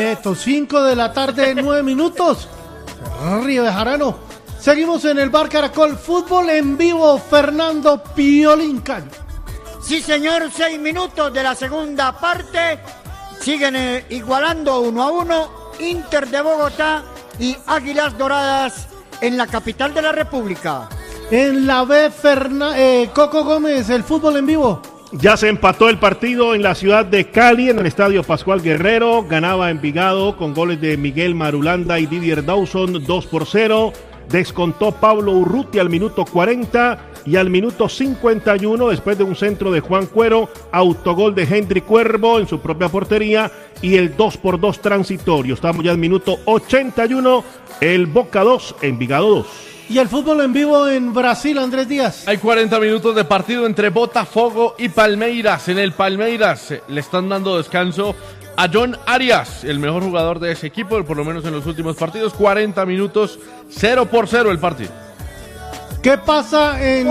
5 de la tarde, 9 minutos. Río de Jarano. Seguimos en el Bar Caracol. Fútbol en vivo. Fernando Piolín Cayo. Sí, señor. 6 minutos de la segunda parte. Siguen igualando 1-1. Inter de Bogotá y Águilas Doradas en la capital de la República. En la B, Coco Gómez, el fútbol en vivo. Ya se empató el partido en la ciudad de Cali, en el estadio Pascual Guerrero. Ganaba Envigado con goles de Miguel Marulanda y Didier Dawson, 2-0. Descontó Pablo Urrutia al minuto 40 y al minuto 51, después de un centro de Juan Cuero, autogol de Henry Cuervo en su propia portería y el 2-2 transitorio. Estamos ya en minuto 81, el Boca 2, Envigado 2. Y el fútbol en vivo en Brasil, Andrés Díaz. Hay 40 minutos de partido entre Botafogo y Palmeiras. En el Palmeiras le están dando descanso a John Arias, el mejor jugador de ese equipo, por lo menos en los últimos partidos. 40 minutos, 0-0 el partido. ¿Qué pasa en...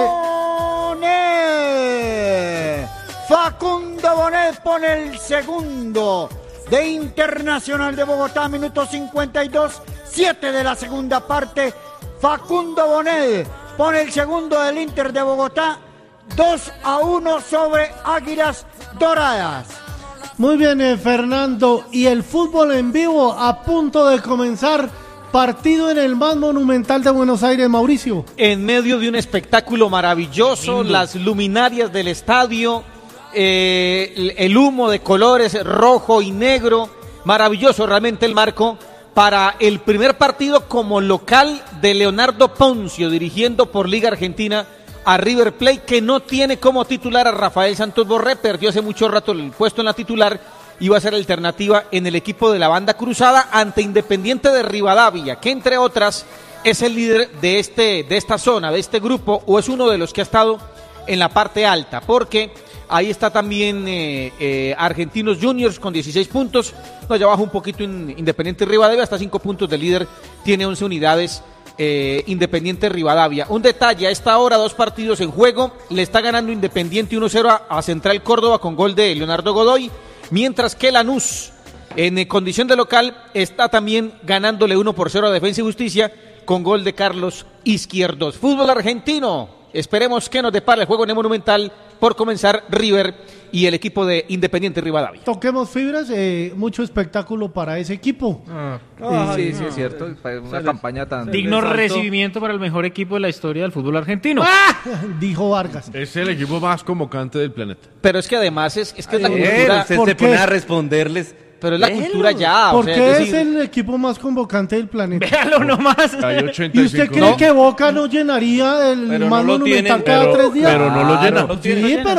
Facundo Bonet pone el segundo de Internacional de Bogotá, minuto 52, 7 de la segunda parte. Facundo Bonet pone el segundo del Inter de Bogotá, 2-1 sobre Águilas Doradas. Muy bien, Fernando. Y el fútbol en vivo a punto de comenzar. Partido en el más monumental de Buenos Aires, Mauricio. En medio de un espectáculo maravilloso, las luminarias del estadio, el humo de colores rojo y negro, maravilloso realmente el marco para el primer partido como local de Leonardo Poncio, dirigiendo por Liga Argentina a River Plate, que no tiene como titular a Rafael Santos Borré, perdió hace mucho rato el puesto en la titular, iba a ser alternativa en el equipo de la banda cruzada ante Independiente de Rivadavia, que entre otras es el líder de esta zona, de este grupo, o es uno de los que ha estado en la parte alta, porque ahí está también Argentinos Juniors con 16 puntos, no, ya baja un poquito Independiente Rivadavia, hasta 5 puntos de líder, tiene 11 unidades. Independiente Rivadavia. Un detalle, a esta hora 2 partidos en juego, le está ganando Independiente 1-0 a Central Córdoba con gol de Leonardo Godoy, mientras que Lanús en condición de local está también ganándole 1-0 a Defensa y Justicia con gol de Carlos Izquierdos. Fútbol argentino, esperemos que nos depare el juego en el Monumental por comenzar River y el equipo de Independiente Rivadavia. Toquemos fibras, mucho espectáculo para ese equipo. Sí, es cierto. Una campaña tan... Digno recibimiento para el mejor equipo de la historia del fútbol argentino. Dijo Vargas. Es el equipo más convocante del planeta. Pero es que además es que es la cultura. Usted se pone a responderles. Pero es la cultura ya. ¿Por qué es el equipo más convocante del planeta? Véalo nomás. ¿Y usted cree que Boca no llenaría el más monumental cada 3 días? Pero no lo llena. Sí, pero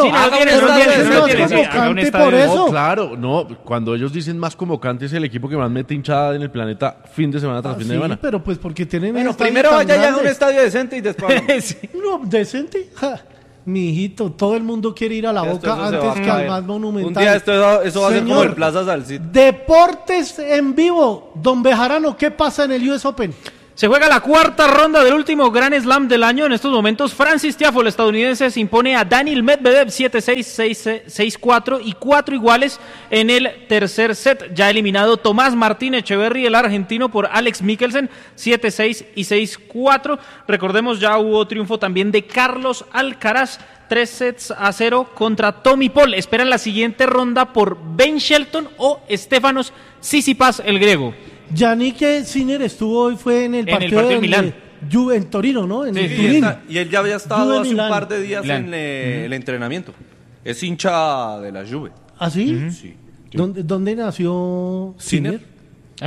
es más convocante por eso. No, claro, no. Cuando ellos dicen más convocante es el equipo que más mete hinchada en el planeta fin de semana tras fin de semana. Pero pues porque tienen... Bueno, primero vaya ya a un estadio decente y después... No, ¿decente? Mi hijito, todo el mundo quiere ir a la Boca antes que al más monumental. Un día eso va a ser como en Plaza Salcid. Deportes en vivo. Don Bejarano, ¿qué pasa en el US Open? Se juega la cuarta ronda del último Grand Slam del año. En estos momentos, Francis Tiafoe, el estadounidense, se impone a Daniil Medvedev 7-6, 6-4 y 4 iguales en el tercer set. Ya eliminado Tomás Martín Echeverry, el argentino, por Alex Mikkelsen, 7-6 y 6-4. Recordemos, ya hubo triunfo también de Carlos Alcaraz, 3-0 contra Tommy Paul. Esperan la siguiente ronda por Ben Shelton o Stefanos Tsitsipas, el griego. Yannick Sinner estuvo hoy, fue en el partido de Milán. En Torino, ¿no? En el Turín. Y él ya había estado hace un Milán. par de días en el entrenamiento. Es hincha de la Juve. ¿Ah, sí? Sí. ¿Dónde nació Sinner?